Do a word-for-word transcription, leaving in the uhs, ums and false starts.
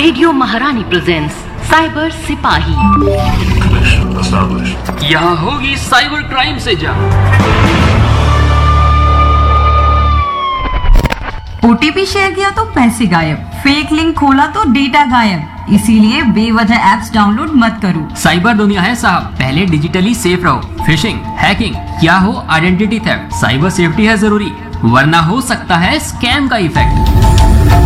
Radio महारानी presents cyber सिपाही। यहाँ होगी साइबर क्राइम से जंग। ओटीपी शेयर किया तो पैसे गायब, फेक लिंक खोला तो डेटा गायब। इसीलिए बेवजह ऐप्स डाउनलोड मत करो। साइबर दुनिया है साहब, पहले डिजिटली सेफ रहो। फिशिंग, हैकिंग, क्या हो आइडेंटिटी थेफ्ट, साइबर सेफ्टी है जरूरी, वरना हो सकता है स्कैम का इफेक्ट।